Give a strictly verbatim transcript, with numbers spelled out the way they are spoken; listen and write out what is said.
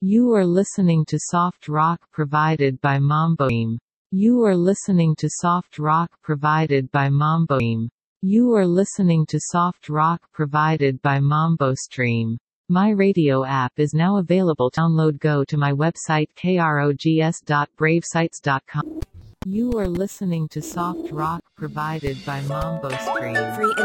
You are listening to soft rock provided by Mambo Stream. You are listening to soft rock provided by Mambo Stream. You are listening to soft rock provided by Mambo Stream. My radio app is now available. Download. Go to my website krogs dot brave sites dot com. You are listening to soft rock provided by Mambo Stream. Free